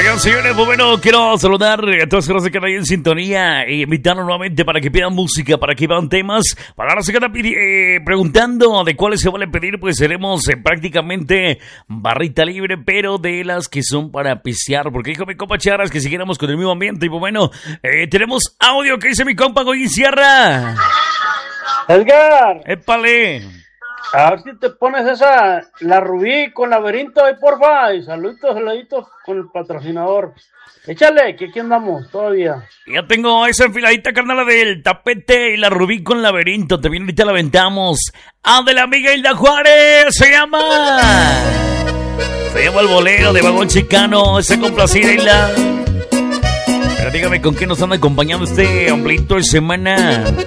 Oigan, señores, pues bueno, quiero saludar a todos los que están ahí en sintonía e invitarlos nuevamente para que pidan música, para que pidan temas. Para los que están preguntando de cuáles se vale pedir, pues seremos prácticamente barrita libre, pero de las que son para pistear. Porque dijo mi compa Charas que siguiéramos con el mismo ambiente. Y pues bueno, tenemos audio que dice mi compa Goyin Sierra. Edgar. Épale. A ver si te pones esa, la Rubí con laberinto ahí, porfa. Y saluditos con el patrocinador. Échale, que aquí andamos todavía. Ya tengo esa enfiladita, carnal, del tapete y la Rubí con laberinto. También ahorita la aventamos. ¡Ah, de la amiga Hilda Juárez! Se llama el bolero de Vagón Chicano. Esa complacida, Hilda. Pero dígame con qué nos anda acompañando este omblito de semana.